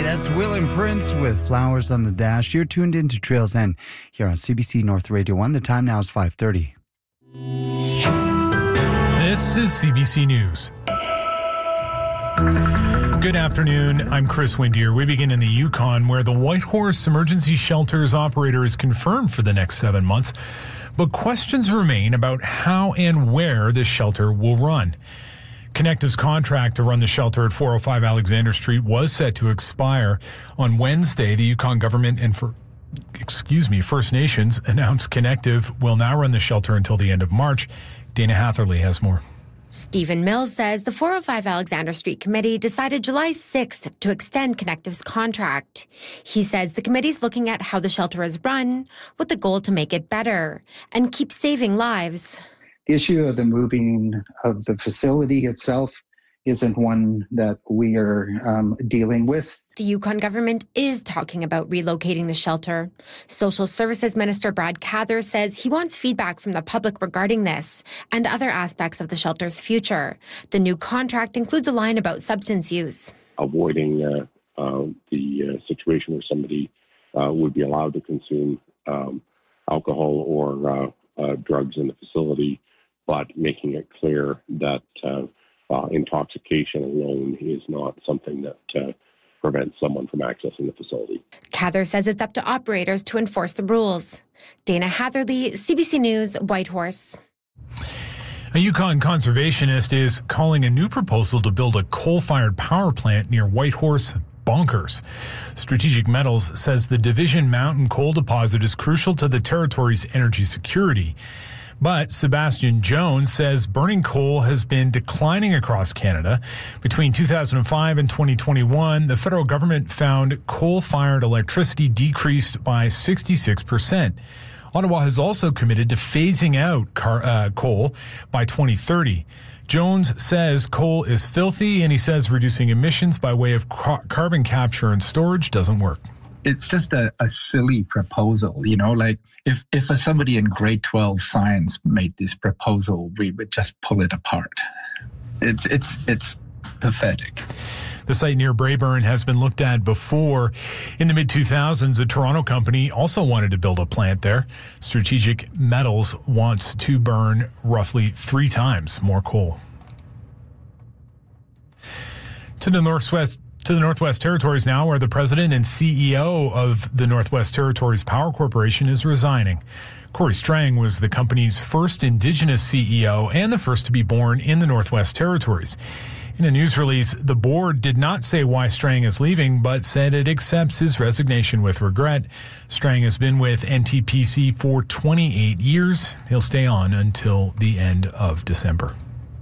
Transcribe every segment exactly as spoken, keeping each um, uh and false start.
Hey, that's Will and Prince with Flowers on the Dash. You're tuned into Trails End here on C B C North Radio one. The time now is five thirty. This is C B C News. Good afternoon. I'm Chris Windier. We begin in the Yukon, where the Whitehorse Emergency Shelter's operator is confirmed for the next seven months. But questions remain about how and where this shelter will run. Connective's contract to run the shelter at four oh five Alexander Street was set to expire on Wednesday. The Yukon government and for excuse me, First Nations announced Connective will now run the shelter until the end of March. Dana Hatherley has more. Stephen Mills says the four oh five Alexander Street Committee decided July sixth to extend Connective's contract. He says the committee's looking at how the shelter is run with the goal to make it better and keep saving lives. The issue of the moving of the facility itself isn't one that we are um, dealing with. The Yukon government is talking about relocating the shelter. Social Services Minister Brad Cather says he wants feedback from the public regarding this and other aspects of the shelter's future. The new contract includes a line about substance use. Avoiding uh, uh, the uh, situation where somebody uh, would be allowed to consume um, alcohol or uh, uh, drugs in the facility, but making it clear that uh, Uh, intoxication alone is not something that uh, prevents someone from accessing the facility. Cather says it's up to operators to enforce the rules. Dana Hatherley, C B C News, Whitehorse. A Yukon conservationist is calling a new proposal to build a coal-fired power plant near Whitehorse bonkers. Strategic Metals says the Division Mountain coal deposit is crucial to the territory's energy security. But Sebastian Jones says burning coal has been declining across Canada. Between two thousand five and twenty twenty-one, the federal government found coal-fired electricity decreased by sixty-six percent. Ottawa has also committed to phasing out car, uh, coal by twenty thirty. Jones says coal is filthy, and he says reducing emissions by way of car- carbon capture and storage doesn't work. It's just a, a silly proposal, you know, like if, if somebody in grade twelve science made this proposal, we would just pull it apart. It's, it's, it's pathetic. The site near Braeburn has been looked at before. In the mid two thousands, a Toronto company also wanted to build a plant there. Strategic Metals wants to burn roughly three times more coal. To the northwest. To the Northwest Territories now, where the president and C E O of the Northwest Territories Power Corporation is resigning. Corey Strang was the company's first Indigenous C E O and the first to be born in the Northwest Territories. In a news release, the board did not say why Strang is leaving, but said it accepts his resignation with regret. Strang has been with N T P C for twenty-eight years. He'll stay on until the end of December.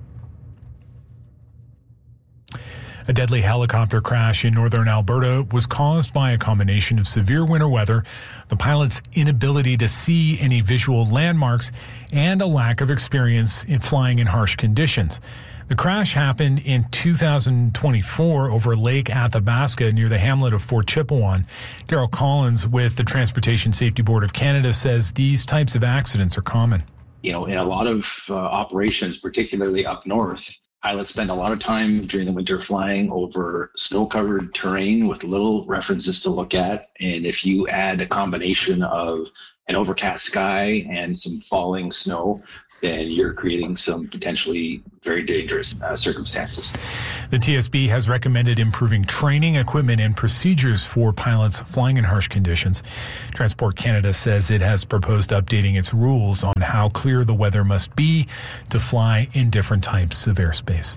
A deadly helicopter crash in northern Alberta was caused by a combination of severe winter weather, the pilot's inability to see any visual landmarks, and a lack of experience in flying in harsh conditions. The crash happened in two thousand twenty-four over Lake Athabasca near the hamlet of Fort Chipewyan. Daryl Collins with the Transportation Safety Board of Canada says these types of accidents are common. You know, in a lot of uh, operations, particularly up north, pilots spend a lot of time during the winter flying over snow-covered terrain with little references to look at. And if you add a combination of an overcast sky and some falling snow, then you're creating some potentially very dangerous uh, circumstances. The T S B has recommended improving training, equipment, and procedures for pilots flying in harsh conditions. Transport Canada says it has proposed updating its rules on how clear the weather must be to fly in different types of airspace.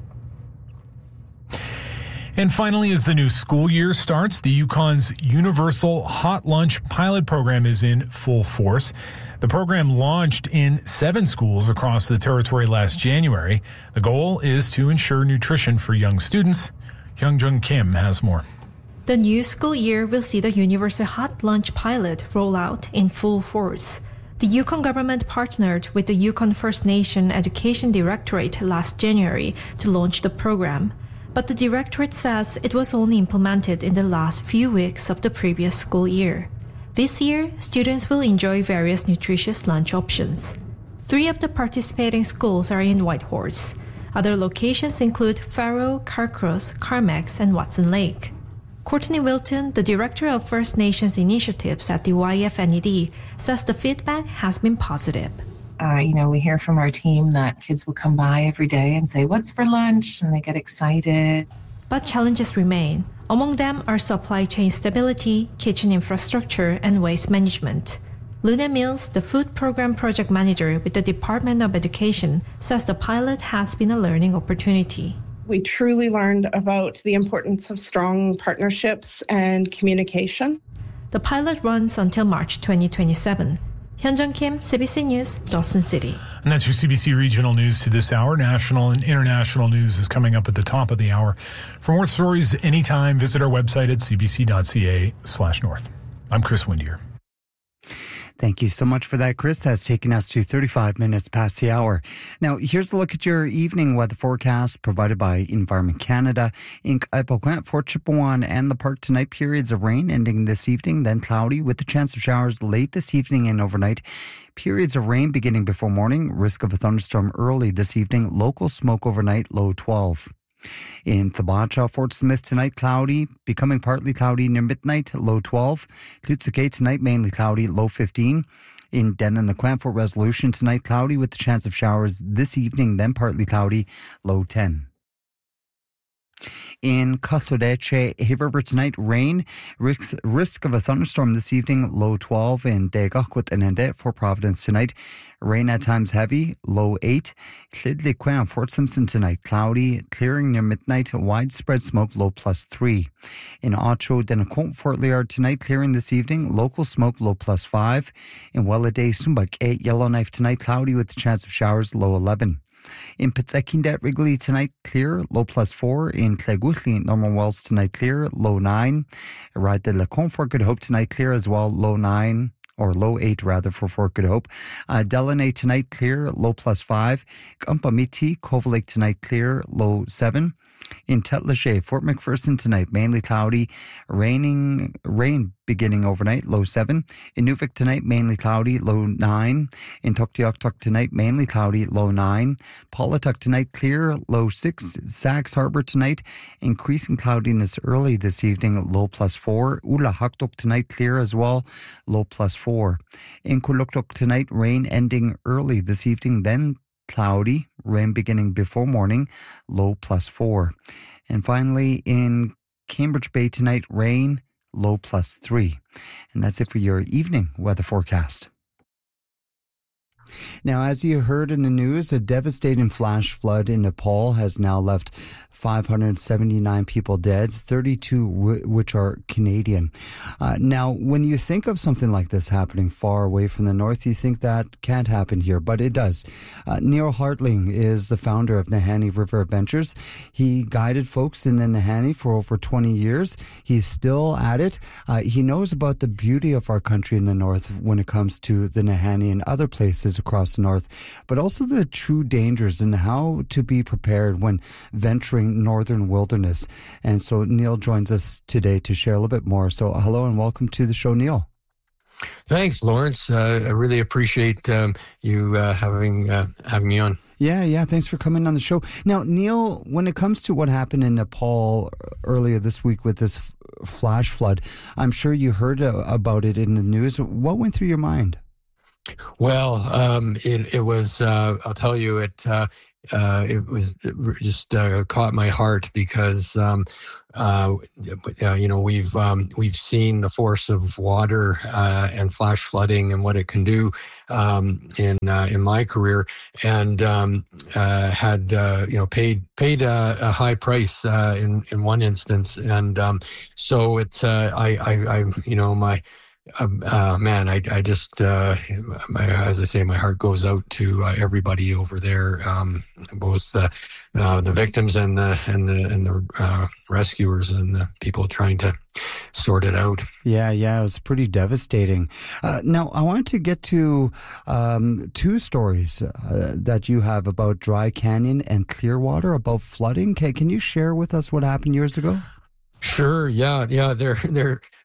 And finally, as the new school year starts, the Yukon's Universal Hot Lunch pilot program is in full force. The program launched in seven schools across the territory last January. The goal is to ensure nutrition for young students. Hyungjung Kim has more. The new school year will see the Universal Hot Lunch pilot roll out in full force. The Yukon government partnered with the Yukon First Nation Education Directorate last January to launch the program. But the Directorate says it was only implemented in the last few weeks of the previous school year. This year, students will enjoy various nutritious lunch options. Three of the participating schools are in Whitehorse. Other locations include Faro, Carcross, Carmex, and Watson Lake. Courtney Wilton, the Director of First Nations Initiatives at the Y F N E D, says the feedback has been positive. Uh, you know, we hear from our team that kids will come by every day and say, "What's for lunch?" and they get excited. But challenges remain. Among them are supply chain stability, kitchen infrastructure, and waste management. Luna Mills, the food program project manager with the Department of Education, says the pilot has been a learning opportunity. We truly learned about the importance of strong partnerships and communication. The pilot runs until March twenty twenty-seven. Hyunjung Kim, C B C News, Dawson City. And that's your C B C Regional News to this hour. National and international news is coming up at the top of the hour. For more stories anytime, visit our website at cbc.ca slash north. I'm Chris Windier. Thank you so much for that, Chris. That's taken us to thirty-five minutes past the hour. Now, here's a look at your evening weather forecast provided by Environment Canada. In Kaipakwant, Fort Chipewyan, and the park tonight, periods of rain ending this evening, then cloudy with the chance of showers late this evening and overnight. Periods of rain beginning before morning, risk of a thunderstorm early this evening, local smoke overnight, low twelve. In Thabacha, Fort Smith tonight, cloudy, becoming partly cloudy near midnight, low twelve. Tlutsuke tonight, mainly cloudy, low fifteen. In Denon, the Quant Fort Resolution tonight, cloudy with the chance of showers this evening, then partly cloudy, low ten. In Kathodeche, Haverber tonight, rain, risk, risk of a thunderstorm this evening, low twelve. In Degakwit and Ende, Fort Providence tonight, rain at times heavy, low eight. Tlidliquan, Fort Simpson tonight, cloudy, clearing near midnight, widespread smoke, low plus three. In Ocho, Denacombe, Fort Liard tonight, clearing this evening, local smoke, low plus five. In Welladay, Sumbak, eight. Yellowknife tonight, cloudy with the chance of showers, low eleven. In Pitsekindet, Wrigley tonight, clear, low plus four. In Cleguthli, Norman Wells tonight, clear, low nine. Ride de la Fort Good Hope tonight, clear as well, low nine. Or low eight rather for Fort Good Hope. Uh, Delaney tonight, clear, low plus five. Gumpamiti, Cove Lake tonight, clear, low seven. In Tetlache, Fort McPherson tonight, mainly cloudy, raining, rain beginning overnight, low seven. In Nuvik tonight, mainly cloudy, low nine. In Tuktoyaktuk tonight, mainly cloudy, low nine. Paulatuk tonight, clear, low six. Sax Harbor tonight, increasing cloudiness early this evening, low plus four. Ula Haktuk tonight, clear as well, low plus four. In Kuluktuk tonight, rain ending early this evening, then cloudy, rain beginning before morning, low plus four. And finally, in Cambridge Bay tonight, rain, low plus three. And that's it for your evening weather forecast. Now, as you heard in the news, a devastating flash flood in Nepal has now left five hundred seventy-nine people dead, thirty-two w- which are Canadian. Uh, now, when you think of something like this happening far away from the north, you think that can't happen here, but it does. Uh, Neil Hartling is the founder of Nahanni River Adventures. He guided folks in the Nahanni for over twenty years. He's still at it. Uh, he knows about the beauty of our country in the north when it comes to the Nahanni and other places across the north, but also the true dangers and how to be prepared when venturing northern wilderness. And so Neil joins us today to share a little bit more. So hello and welcome to the show, Neil. Thanks, Lawrence. Uh, I really appreciate um, you uh, having uh, having me on. Yeah, yeah. Thanks for coming on the show. Now, Neil, when it comes to what happened in Nepal earlier this week with this f- flash flood, I'm sure you heard uh, about it in the news. What went through your mind? Well, um, it, it was, uh, I'll tell you, it uh, uh, it was it just uh, caught my heart because, um, uh, you know, we've um, we've seen the force of water uh, and flash flooding and what it can do um, in uh, in my career, and um, uh, had uh, you know paid paid a, a high price uh, in in one instance, and um, so it's uh, I, I I you know my. Uh, uh, man, I, I just, uh, my, as I say, my heart goes out to uh, everybody over there, um, both uh, uh, the victims and the and the and the uh, rescuers and the people trying to sort it out. Yeah, yeah, it was pretty devastating. Uh, now, I wanted to get to um, two stories uh, that you have about Dry Canyon and Clearwater about flooding. Can, can you share with us what happened years ago? Sure. Yeah. Yeah. They're they're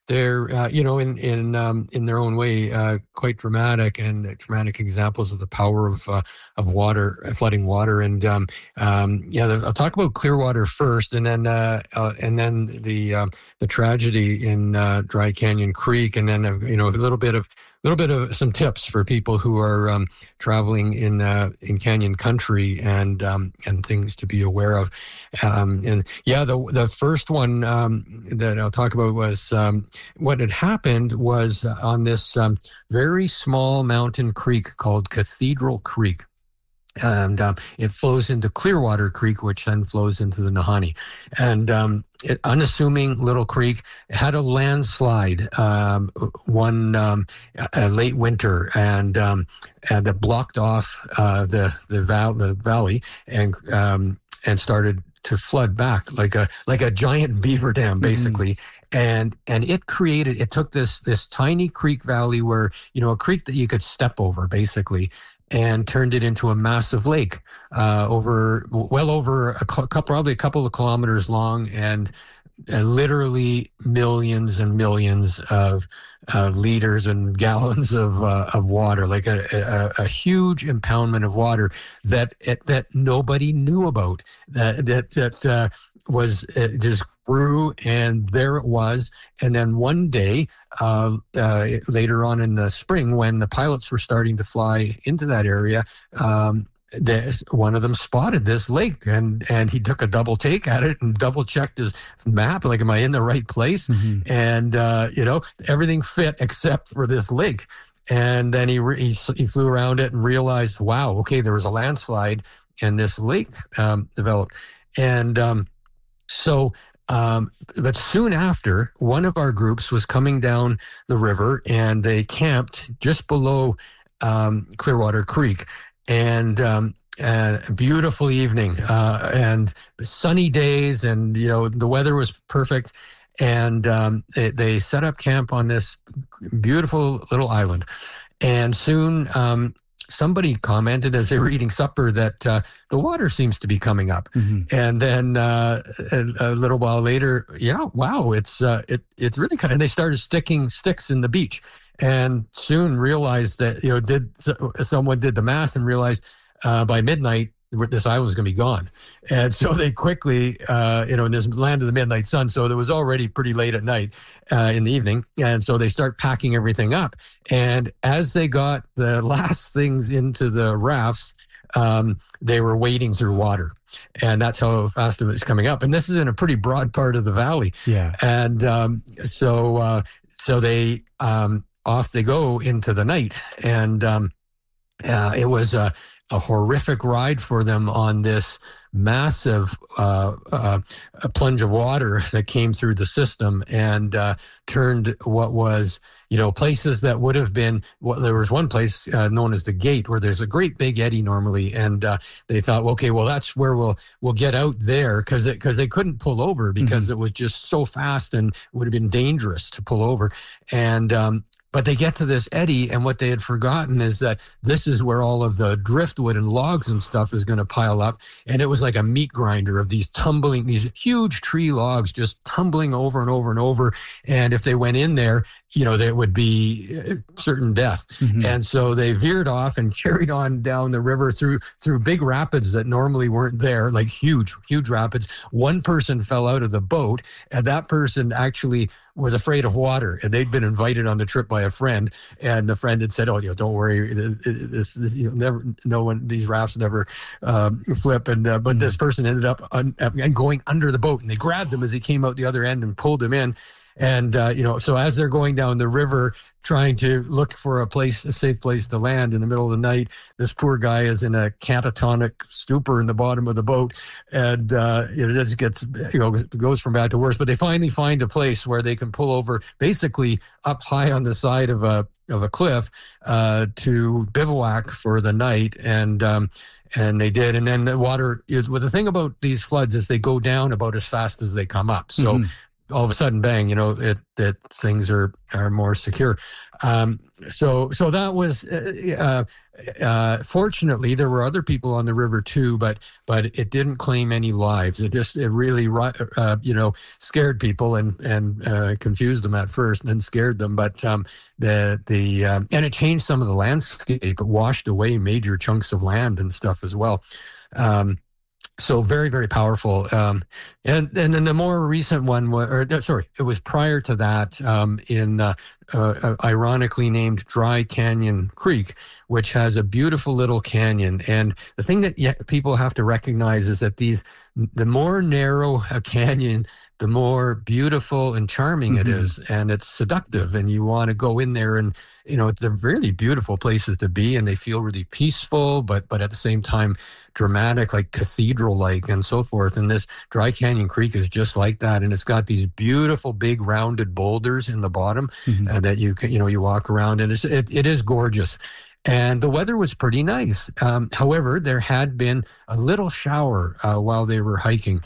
they're uh, you know in in um, in their own way uh, quite dramatic and dramatic examples of the power of uh, of water, flooding water, and um, um, yeah, I'll talk about Clearwater first, and then uh, uh, and then the um, the tragedy in uh, Dry Canyon Creek, and then uh, you know a little bit of a little bit of some tips for people who are um, traveling in uh, in Canyon Country and um, and things to be aware of. Um, and yeah, the the first one um, that I'll talk about was um, what had happened was on this um, very small mountain creek called Cathedral Creek. And um, it flows into Clearwater Creek, which then flows into the Nahanni. And um, it, unassuming little creek, had a landslide um, one um, uh, late winter, and um, and that blocked off uh, the the, val- the valley and um, and started to flood back like a like a giant beaver dam, basically. Mm-hmm. And and it created it took this this tiny creek valley where, you know, a creek that you could step over, basically, and turned it into a massive lake, uh, over well over a couple, probably a couple of kilometers long, and, and literally millions and millions of, of liters and gallons of uh, of water, like a, a, a huge impoundment of water that that nobody knew about. That that that uh, was uh, just grew, and there it was. And then one day, uh, uh, later on in the spring, when the pilots were starting to fly into that area, um, this, one of them spotted this lake, and, and he took a double take at it and double checked his map, like, am I in the right place? Mm-hmm. And, uh, you know, everything fit except for this lake. And then he, re- he he flew around it and realized, wow, okay, there was a landslide and this lake um, developed. And um, so... Um, but soon after, one of our groups was coming down the river, and they camped just below um, Clearwater Creek. And um, a beautiful evening, uh, and sunny days, and, you know, the weather was perfect. And um, they, they set up camp on this beautiful little island. And soon um, somebody commented as they were eating supper that uh, the water seems to be coming up. Mm-hmm. And then uh, a, a little while later, yeah, wow, it's uh, it it's really kind of, and they started sticking sticks in the beach, and soon realized that, you know, did someone did the math and realized uh, by midnight this island was going to be gone. And so they quickly, uh, you know, in this land of the midnight sun, so it was already pretty late at night uh, in the evening. And so they start packing everything up. And as they got the last things into the rafts, um, they were wading through water. And that's how fast it was coming up. And this is in a pretty broad part of the valley. Yeah. And um, so, uh, so they, um, off they go into the night. And um, uh, it was a, a horrific ride for them on this massive uh, uh, plunge of water that came through the system, and uh, turned what was, you know, places that would have been, well, there was one place uh, known as the Gate, where there's a great big eddy normally, and uh, they thought, well, okay, well, that's where we'll we'll get out there, because because they couldn't pull over because mm-hmm. it was just so fast and would have been dangerous to pull over. And um, but they get to this eddy, and what they had forgotten is that this is where all of the driftwood and logs and stuff is going to pile up. And it was like a meat grinder of these tumbling, these huge tree logs just tumbling over and over and over. And if they went in there, you know, there would be certain death. Mm-hmm. And so they veered off and carried on down the river through through big rapids that normally weren't there, like huge, huge rapids. One person fell out of the boat, and that person actually was afraid of water, and they'd been invited on the trip by a friend, and the friend had said, "Oh, you know, don't worry, this, this you know, never, no one, these rafts never um, flip." And uh, but mm-hmm. this person ended up un- going under the boat, and they grabbed him as he came out the other end and pulled him in. And, uh, you know, so as they're going down the river, trying to look for a place, a safe place to land in the middle of the night, this poor guy is in a catatonic stupor in the bottom of the boat. And, uh, you know, it just gets, you know, goes from bad to worse. But they finally find a place where they can pull over, basically up high on the side of a, of a cliff, uh, to bivouac for the night. And, um, and they did. And then the water, it, well, the thing about these floods is they go down about as fast as they come up. So, mm-hmm. all of a sudden, bang, you know, it, that things are, are more secure. Um, so, so that was, uh, uh, fortunately, there were other people on the river too, but, but it didn't claim any lives. It just, it really, uh, you know, scared people and, and, uh, confused them at first and then scared them. But, um, the, the, um, and it changed some of the landscape. It washed away major chunks of land and stuff as well. Um, So very, very powerful. Um, and, and then the more recent one, or sorry, it was prior to that um, in uh, uh, ironically named Dry Canyon Creek, which has a beautiful little canyon. And the thing that people have to recognize is that these, the more narrow a canyon, the more beautiful and charming mm-hmm. it is, and it's seductive, and you want to go in there, and you know they're really beautiful places to be, and they feel really peaceful, but but at the same time dramatic, like cathedral-like, and so forth. And this Dry Canyon Creek is just like that, and it's got these beautiful big rounded boulders in the bottom mm-hmm. uh, that you can, you know you walk around, and it's, it it is gorgeous. And the weather was pretty nice. Um, however, there had been a little shower uh, while they were hiking.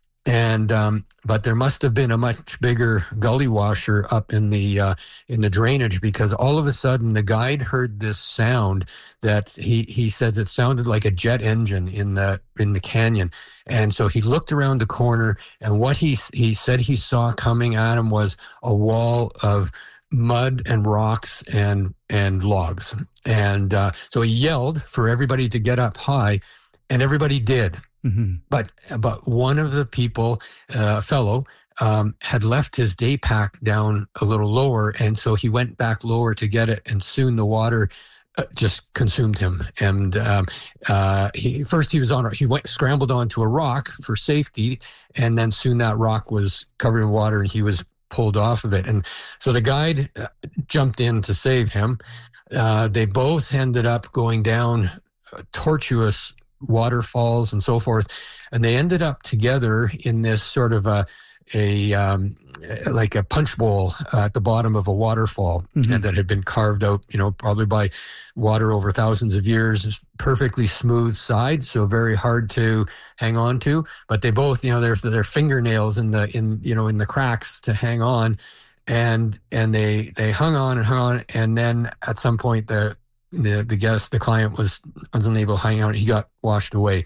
And um, but there must have been a much bigger gully washer up in the uh, in the drainage, because all of a sudden the guide heard this sound that he he says it sounded like a jet engine in the in the canyon. And so he looked around the corner, and what he he said he saw coming at him was a wall of mud and rocks and and logs. And uh, so he yelled for everybody to get up high, and everybody did. Mm-hmm. But but one of the people, a uh, fellow, um, had left his day pack down a little lower, and so he went back lower to get it, and soon the water uh, just consumed him. And um, uh, he first he was on he went scrambled onto a rock for safety, and then soon that rock was covered in water, and he was pulled off of it. And so the guide uh, jumped in to save him. Uh, they both ended up going down uh, tortuous waterfalls and so forth, and they ended up together in this sort of a a um, like a punch bowl uh, at the bottom of a waterfall mm-hmm. and that had been carved out, you know, probably by water over thousands of years. Perfectly smooth sides, so very hard to hang on to. But they both, you know, there's their fingernails in the in you know in the cracks to hang on, and and they they hung on and hung on, and then at some point the the the guest, the client was was unable to hang out. He got washed away,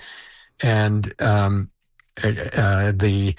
and um, uh, the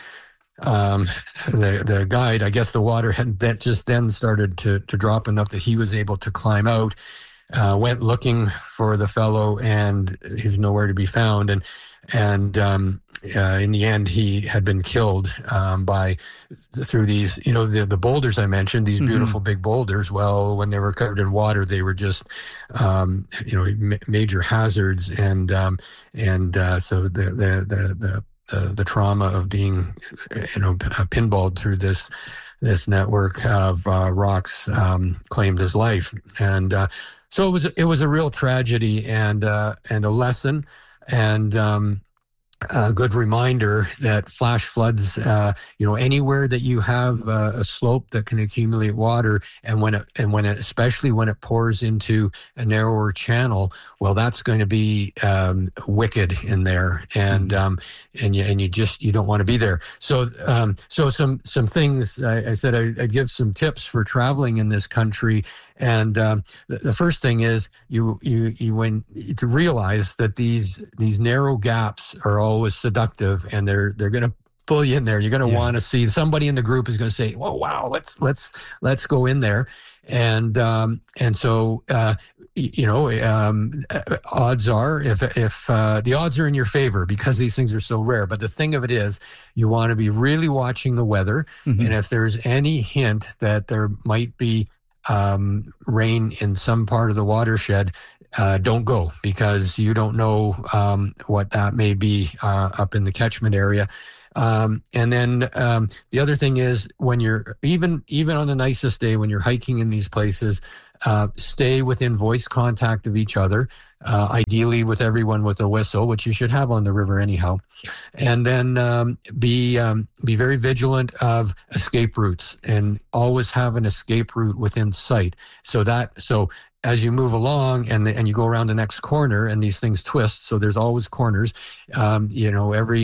um, the the guide, I guess the water had that just then started to to drop enough that he was able to climb out. Uh, went looking for the fellow, and he was nowhere to be found. And and um, uh, in the end, he had been killed um, by through these, you know, the the boulders I mentioned, these beautiful mm-hmm. big boulders. Well, when they were covered in water, they were just, um, you know, ma- major hazards, and um, and uh, so the the the the the, the trauma of being, you know, pinballed through this. This network of uh, rocks um, claimed his life, and uh, so it was. It was a real tragedy and uh, and a lesson, and um, a good reminder that flash floods. Uh, you know, anywhere that you have uh, a slope that can accumulate water, and when it and when it, especially when it pours into a narrower channel, well, that's going to be um, wicked in there, and um, and you and you just you don't want to be there. So um, so some some things I, I said I, I'd give some tips for traveling in this country. And um, the, the first thing is you you you when to realize that these these narrow gaps are always seductive, and they're they're going to pull you in there. You're going to yeah. want to see somebody in the group is going to say, "Whoa, wow, let's let's let's go in there," and um, and so uh, you know um, odds are if if uh, the odds are in your favor because these things are so rare. But the thing of it is, you want to be really watching the weather, mm-hmm. and if there's any hint that there might be um, rain in some part of the watershed, uh, don't go, because you don't know um, what that may be uh, up in the catchment area. Um, and then um, the other thing is when you're even even on the nicest day when you're hiking in these places, uh, stay within voice contact of each other, uh, ideally with everyone with a whistle, which you should have on the river anyhow. And then um, be um, be very vigilant of escape routes, and always have an escape route within sight. So that so. As you move along and the, and you go around the next corner, and these things twist, so there's always corners. Um, you know, every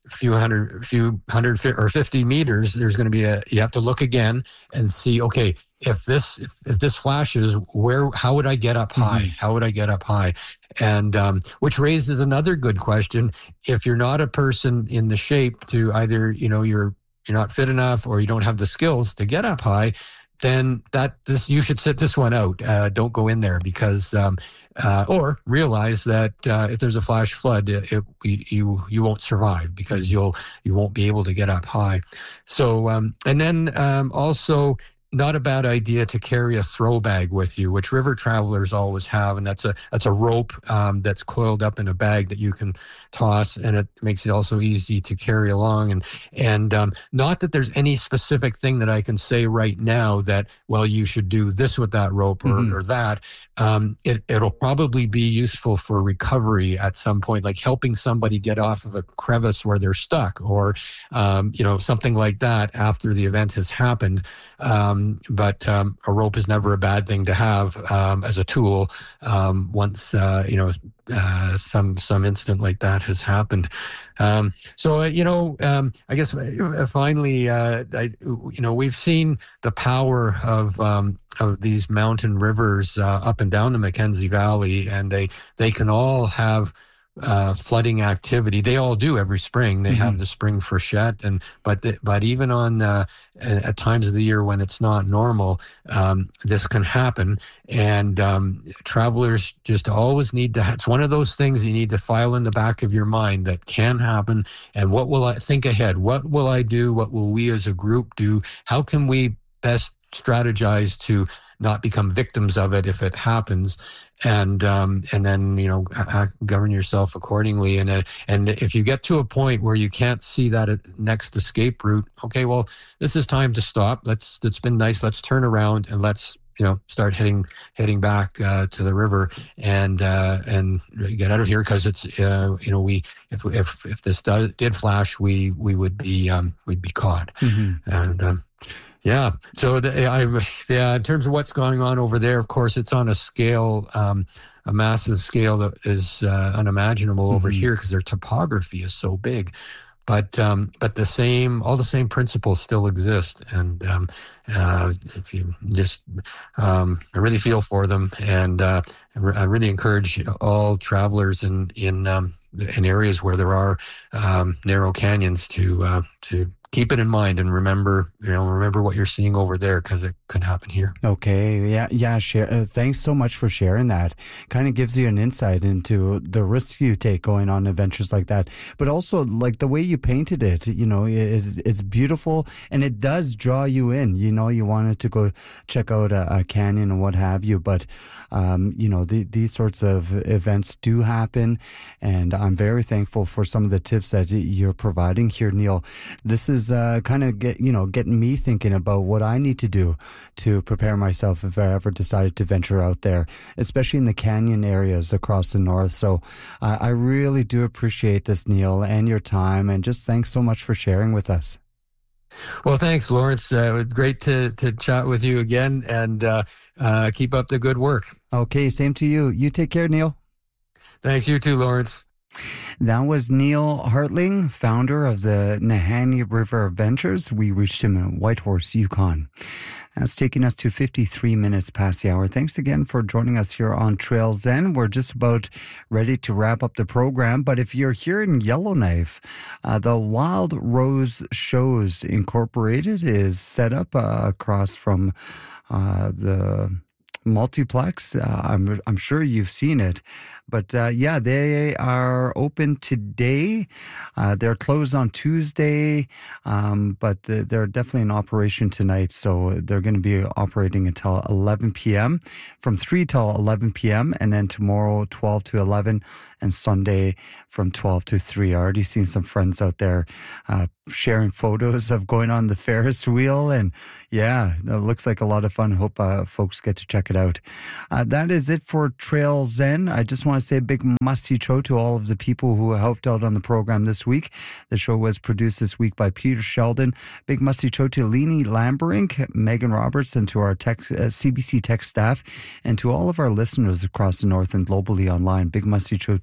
few hundred, few hundred or fifty meters, there's going to be a, you have to look again and see, okay, if this, if, if this flashes, where, how would I get up high? Mm-hmm. How would I get up high? And, um, which raises another good question. If you're not a person in the shape to either, you know, you're, you're not fit enough or you don't have the skills to get up high, then that this you should sit this one out. Uh, don't go in there because, um, uh, or realize that uh, if there's a flash flood, it, it, you you won't survive because you'll you won't be able to get up high. So um, and then um, also. Not a bad idea to carry a throw bag with you, which river travelers always have, and that's a that's a rope um, that's coiled up in a bag that you can toss, and it makes it also easy to carry along. And and um, not that there's any specific thing that I can say right now that well you should do this with that rope or, mm-hmm. or that. Um, it it'll probably be useful for recovery at some point, like helping somebody get off of a crevice where they're stuck, or um, you know something like that after the event has happened. Um, But um, a rope is never a bad thing to have um, as a tool um, once uh, you know uh, some some incident like that has happened. Um, so uh, you know, um, I guess uh, finally, uh, I, you know, we've seen the power of um, of these mountain rivers uh, up and down the Mackenzie Valley, and they they can all have. Uh, flooding activity. They all do every spring. They mm-hmm. have the spring freshet, and but the, but even on uh, at times of the year when it's not normal, um, this can happen. And um, travelers just always need to. It's one of those things you need to file in the back of your mind that can happen. And what will I think ahead? What will I do? What will we as a group do? How can we best strategize to not become victims of it if it happens, and um, and then you know act, govern yourself accordingly. And uh, and if you get to a point where you can't see that next escape route, okay, well this is time to stop. Let's. It's been nice. Let's turn around and let's you know start heading heading back uh, to the river and uh, and get out of here because it's uh, you know we if if if this do, did flash we we would be um, we'd be caught. Mm-hmm. and. Um, Yeah. So, the, I, yeah, in terms of what's going on over there, of course, it's on a scale, um, a massive scale that is uh, unimaginable mm-hmm. over here because their topography is so big. But um, but the same, all the same principles still exist, and um, uh, just um, I really feel for them, and uh, I really encourage all travelers in in um, in areas where there are um, narrow canyons to uh, to. Keep it in mind and remember, you know, remember what you're seeing over there because it could happen here. Okay. Yeah. Yeah. Share, uh, thanks so much for sharing that. Kind of gives you an insight into the risks you take going on adventures like that. But also like the way you painted it, you know, it's, it's beautiful and it does draw you in. You know, you wanted to go check out a, a canyon and what have you. But, um, you know, the, these sorts of events do happen. And I'm very thankful for some of the tips that you're providing here, Neil. This is Uh, kind of get you know getting me thinking about what I need to do to prepare myself if I ever decided to venture out there, especially in the canyon areas across the north. So uh, I really do appreciate this, Neil, and your time, and just thanks so much for sharing with us. Well, thanks, Lawrence. Uh, it was great to to chat with you again, and uh, uh, keep up the good work. Okay, same to you. You take care, Neil. Thanks, you too, Lawrence. That was Neil Hartling, founder of the Nahanni River Adventures. We reached him in Whitehorse, Yukon. That's taking us to fifty-three minutes past the hour. Thanks again for joining us here on Trails Zen. We're just about ready to wrap up the program, but if you're here in Yellowknife, uh, the Wild Rose Shows Incorporated is set up uh, across from uh, the multiplex. Uh, I'm I'm sure you've seen it, but uh, yeah, they are open today. Uh, they're closed on Tuesday, um, but they're definitely in operation tonight. So they're going to be operating until eleven p.m. from three till eleven p.m. and then tomorrow twelve to eleven, and Sunday from twelve to three. I already seen some friends out there uh, sharing photos of going on the Ferris wheel, and yeah, it looks like a lot of fun. Hope uh, folks get to check it out. Uh, that is it for Trail Zen. I just want to say a big masti cho to all of the people who helped out on the program this week. The show was produced this week by Peter Sheldon. Big masti cho to Leni Lamberink, Megan Roberts, and to our tech, uh, C B C Tech staff, and to all of our listeners across the north and globally online. Big masti cho to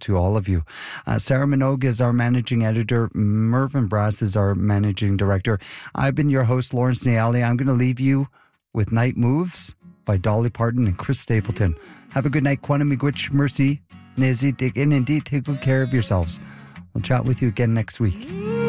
to all of you. Uh, Sarah Minogue is our managing editor. Mervyn Brass is our managing director. I've been your host, Lawrence Niali. I'm going to leave you with Night Moves by Dolly Parton and Chris Stapleton. Have a good night. Quantum Miigwech, Mercy, Nazi, dig in, indeed, take good care of yourselves. We'll chat with you again next week.